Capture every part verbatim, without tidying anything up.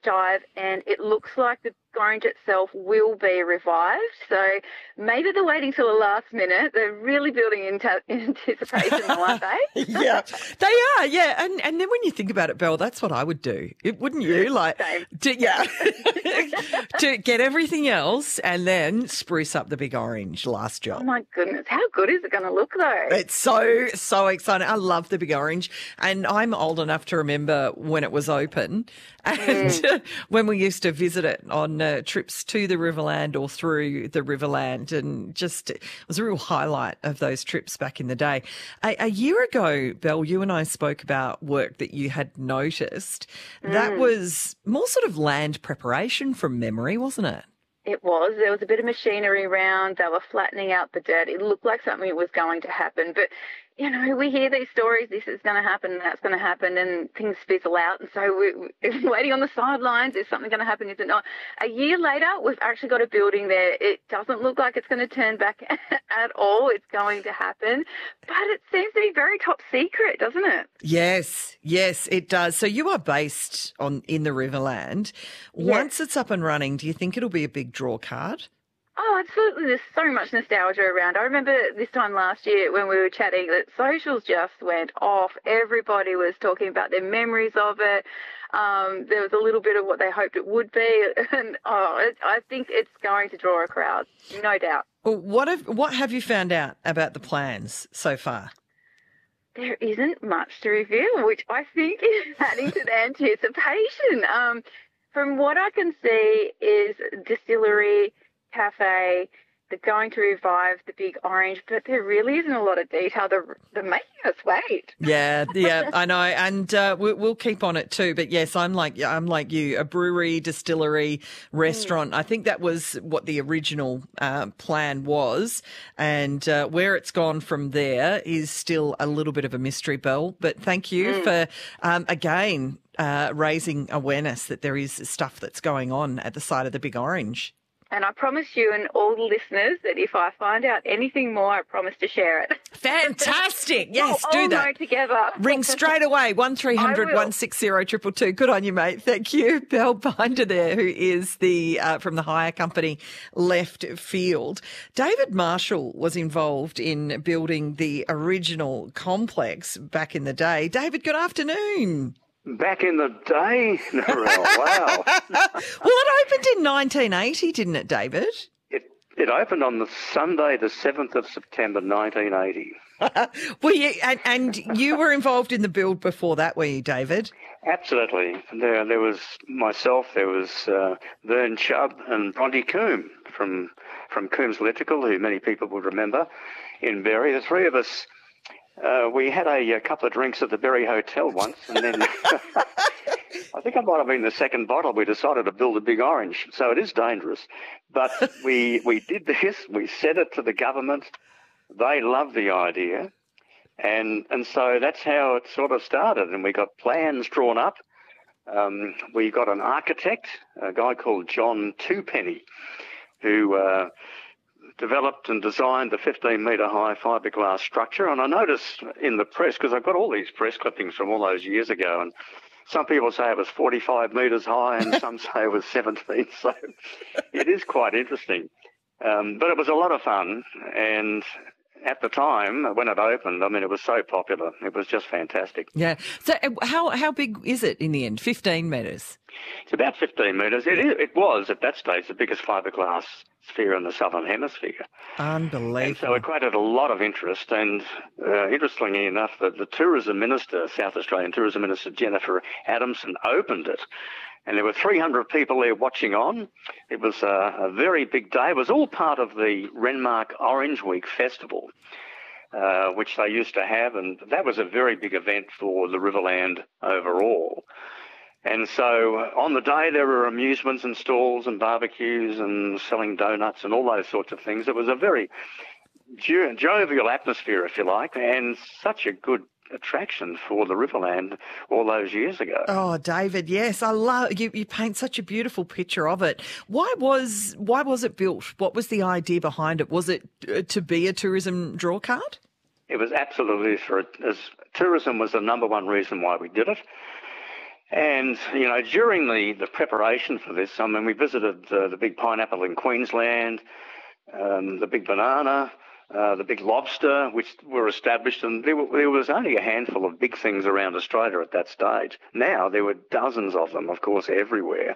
dive, and it looks like the Orange itself will be revived. So maybe they're waiting till the last minute. They're really building into anticipation, aren't they? Yeah, they are. Yeah, and and then when you think about it, Belle, that's what I would do. It wouldn't you? Like, to, yeah, to get everything else and then spruce up the Big Orange. Last job. Oh my goodness, how good is it going to look though? It's so so exciting. I love the Big Orange, and I'm old enough to remember when it was open, and mm. when we used to visit it on uh, trips to the Riverland or through the Riverland, and just it was a real highlight of those trips back in the day. A, a year ago, Belle, you and I spoke about work that you had noticed. Mm. That was more sort of land preparation from memory, wasn't it? It was. There was a bit of machinery around. They were flattening out the dirt. It looked like something was going to happen. But, you know, we hear these stories, this is going to happen, that's going to happen, and things fizzle out. And so we're waiting on the sidelines. Is something going to happen? Is it not? A year later, we've actually got a building there. It doesn't look like it's going to turn back at all. It's going to happen. But it seems to be very top secret, doesn't it? Yes, yes, it does. So you are based on in the Riverland. Once yes. it's up and running, do you think it'll be a big draw card? Oh, absolutely. There's so much nostalgia around. I remember this time last year when we were chatting that socials just went off. Everybody was talking about their memories of it. Um, there was a little bit of what they hoped it would be. And oh, it, I think it's going to draw a crowd, no doubt. Well, what have, what have you found out about the plans so far? There isn't much to reveal, which I think is adding to the anticipation. Um, from what I can see is distillery, cafe, they're going to revive the Big Orange, but there really isn't a lot of detail. They're, they're making us wait. Yeah, yeah, I know, and uh, we, we'll keep on it too. But yes, I'm like I'm like you, a brewery, distillery, restaurant. Mm. I think that was what the original uh, plan was, and uh, where it's gone from there is still a little bit of a mystery, Belle. But thank you mm. for um, again uh, raising awareness that there is stuff that's going on at the side of the Big Orange. And I promise you and all the listeners that if I find out anything more, I promise to share it. Fantastic. Yes, we'll do all that. know together. Ring straight away, one three hundred one six zero two two two. Good on you, mate. Thank you. Belle Binder there, who is the uh, from the hire company Left Field. David Marshall was involved in building the original complex back in the day. David, good afternoon. Back in the day? Wow. Well, it opened in nineteen eighty, didn't it, David? It it opened on the Sunday, the seventh of September, nineteen eighty. Well, you, and, and you were involved in the build before that, were you, David? Absolutely. There there was myself, there was uh, Vern Chubb and Bronte Coombe from, from Coombs Electrical, who many people would remember, in Berry. The three of us... Uh, we had a, a couple of drinks at the Berry Hotel once, and then I think I might have been the second bottle. We decided to build a Big Orange, so it is dangerous. But we we did this. We said it to the government. They loved the idea, and and so that's how it sort of started. And we got plans drawn up. Um, we got an architect, a guy called John Twopenny, who. Uh, developed and designed the fifteen metre high fiberglass structure. And I noticed in the press, because I've got all these press clippings from all those years ago, and some people say it was forty-five metres high and some say it was seventeen. So it is quite interesting. Um, but it was a lot of fun. And at the time, when it opened, I mean, it was so popular. It was just fantastic. Yeah. So how how big is it in the end? fifteen metres? It's about fifteen metres. It, is, it was, at that stage, the biggest fiberglass sphere in the Southern Hemisphere. Unbelievable. And so it created a lot of interest. And uh, interestingly enough, the, the tourism minister, South Australian tourism minister Jennifer Adamson, opened it. And there were three hundred people there watching on. It was a, a very big day. It was all part of the Renmark Orange Week Festival, uh, which they used to have. And that was a very big event for the Riverland overall. And so on the day, there were amusements and stalls and barbecues and selling donuts and all those sorts of things. It was a very jo- jovial atmosphere, if you like, and such a good attraction for the Riverland all those years ago. Oh, David, yes, I love you. You paint such a beautiful picture of it. Why was why was it built? What was the idea behind it? Was it uh, to be a tourism draw card? It was absolutely for as tourism was the number one reason why we did it. And, you know, during the, the preparation for this, I mean, we visited uh, the big pineapple in Queensland, um, the big banana, uh, the big lobster, which were established, and there, were, there was only a handful of big things around Australia at that stage. Now there were dozens of them, of course, everywhere.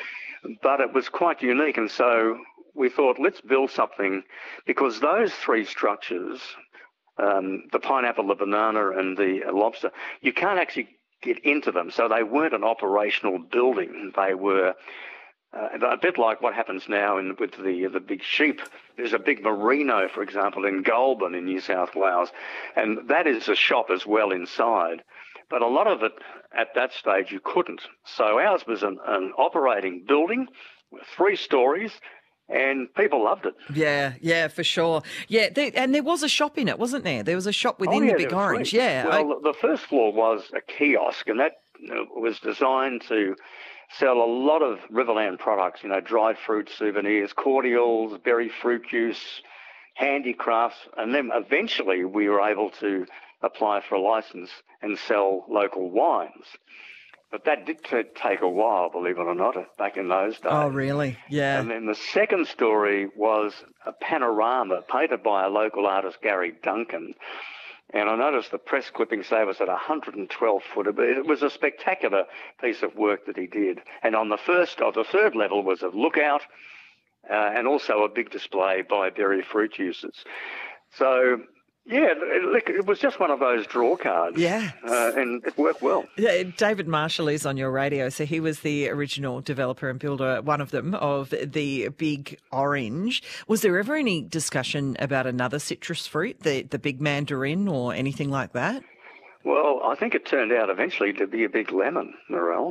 But it was quite unique, and so we thought, let's build something, because those three structures, um, the pineapple, the banana, and the lobster, you can't actually get into them. So they weren't an operational building. They were uh, a bit like what happens now in, with the the big sheep. There's a big merino, for example, in Goulburn in New South Wales, and that is a shop as well inside. But a lot of it at that stage you couldn't. So ours was an, an operating building with three stories, and people loved it. Yeah, yeah, for sure. Yeah, there, and there was a shop in it, wasn't there? There was a shop within oh, yeah, the Big Orange. Three. Yeah. Well, I... the first floor was a kiosk, and that was designed to sell a lot of Riverland products, you know, dried fruit souvenirs, cordials, berry fruit juice, handicrafts, and then eventually we were able to apply for a license and sell local wines. But that did t- take a while, believe it or not, back in those days. Oh, really? Yeah. And then the second story was a panorama painted by a local artist, Gary Duncan. And I noticed the press clipping say it was at one hundred twelve foot. It was a spectacular piece of work that he did. And on the first, or the third level was a lookout uh, and also a big display by berry fruit juices. So... yeah, it, it was just one of those draw cards. Yeah. Uh, and it worked well. Yeah, David Marshall is on your radio, so he was the original developer and builder, one of them, of the Big Orange. Was there ever any discussion about another citrus fruit, the, the big mandarin or anything like that? Well, I think it turned out eventually to be a big lemon, Narelle.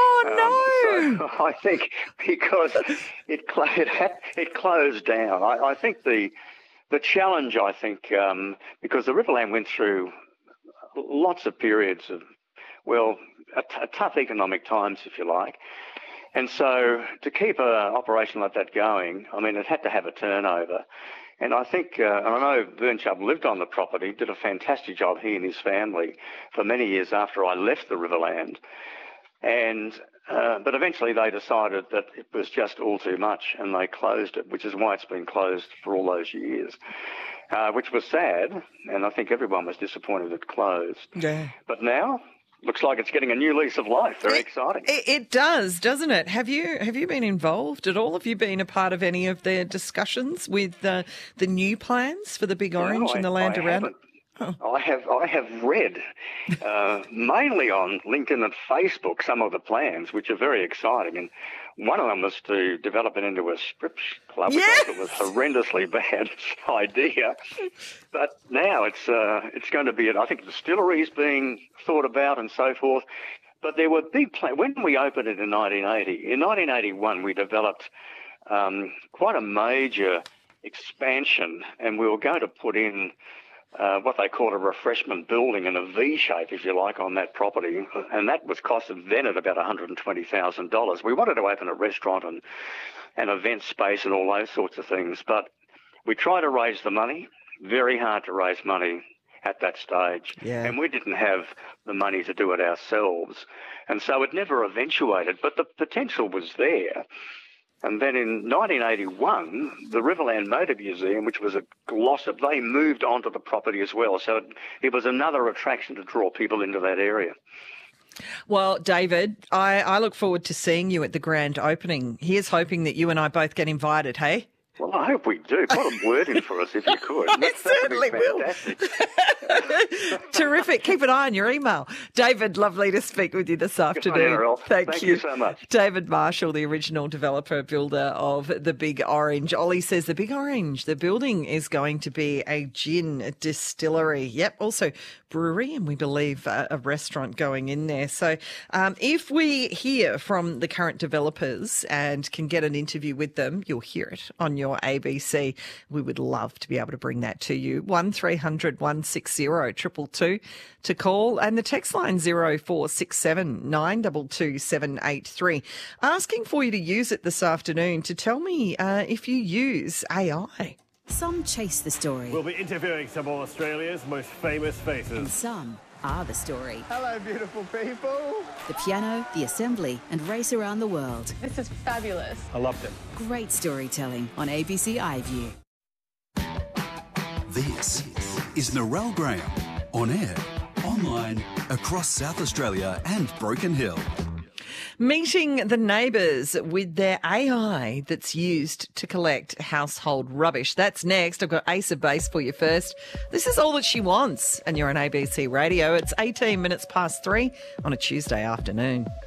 Oh, no! Um, so I think because it, it, had, it closed down, I, I think the... The challenge, I think, um, because the Riverland went through lots of periods of, well, a, t- a tough economic times, if you like. And so to keep an operation like that going, I mean, it had to have a turnover. And I think, uh, and I know Vern Chubb lived on the property, did a fantastic job, he and his family, for many years after I left the Riverland. And uh, but eventually they decided that it was just all too much, and they closed it, which is why it's been closed for all those years, uh, which was sad, and I think everyone was disappointed it closed. Yeah. But now, looks like it's getting a new lease of life. Very it, exciting. It, it does, doesn't it? Have you have you been involved at all? Have you been a part of any of their discussions with uh, the new plans for the Big Orange no, and the I, land I around it? haven't. Oh. I have I have read, uh, mainly on LinkedIn and Facebook, some of the plans, which are very exciting. And one of them was to develop it into a strip club, which yes! I thought was a horrendously bad idea. But now it's uh, it's going to be, I think, distilleries being thought about and so forth. But there were big plans. When we opened it in nineteen eighty, in nineteen eighty-one, we developed um, quite a major expansion, and we were going to put in Uh, what they called a refreshment building in a V shape, if you like, on that property. And that was costed then at about one hundred twenty thousand dollars. We wanted to open a restaurant and an event space and all those sorts of things. But we tried to raise the money. Very hard to raise money at that stage. Yeah. And we didn't have the money to do it ourselves. And so it never eventuated. But the potential was there. And then in nineteen eighty-one, the Riverland Motor Museum, which was a glossip, they moved onto the property as well. So it, it was another attraction to draw people into that area. Well, David, I, I look forward to seeing you at the grand opening. Here's hoping that you and I both get invited, hey? Well, I hope we do. Put a word in for us if you could. I That, certainly that will. will. Terrific. Keep an eye on your email. David, lovely to speak with you this afternoon. Errol. Thank, Thank you. you so much. David Marshall, the original developer, builder of the Big Orange. Ollie says the Big Orange, the building is going to be a gin distillery. Yep, also brewery, and we believe a, a restaurant going in there. So um, if we hear from the current developers and can get an interview with them, you'll hear it on your A B C. We would love to be able to bring that to you. one three hundred one six zero two two two to call, and the text line zero four six seven nine two two seven eight three. Asking for you to use it this afternoon to tell me uh, if you use A I. Some chase the story. We'll be interviewing some of Australia's most famous faces. And some are the story. Hello, beautiful people. The piano, the assembly, and race around the world. This is fabulous. I loved it. Great storytelling on A B C iView. This is Narelle Graham, on air, online, across South Australia and Broken Hill. Meeting the neighbours with their A I that's used to collect household rubbish. That's next. I've got Ace of Base for you first. This is All That She Wants, and you're on A B C Radio. It's eighteen minutes past three on a Tuesday afternoon.